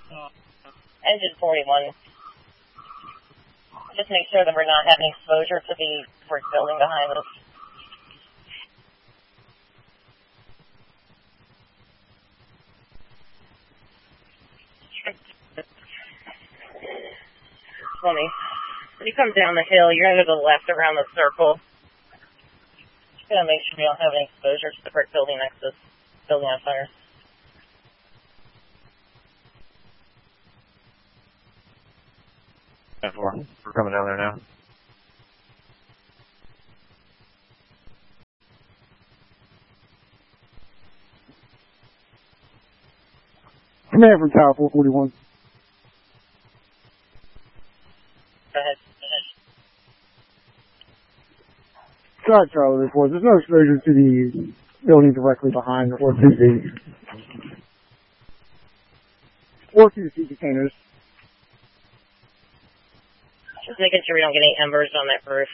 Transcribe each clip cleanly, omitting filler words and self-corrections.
Engine 41. Just make sure that we're not having exposure to the brick building behind us. Funny. When you come down the hill, you're going to go to the left around the circle. Just going to make sure we don't have any exposure to the brick building next to this building on fire. We're coming down there now. Command from Tower 441. Go ahead. Sorry, Charlie report. There's no exposure to the building directly behind or to the sea containers. Just making sure we don't get any embers on that roof.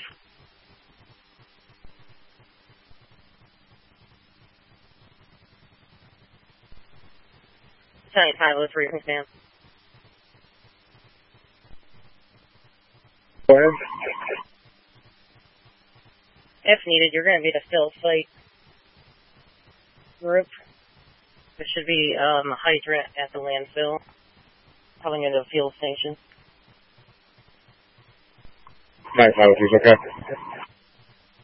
Turn 503 from Sam. Go ahead. If needed, you're going to be a fill site group. There should be a hydrant at the landfill, coming into a fuel station. Nice, okay.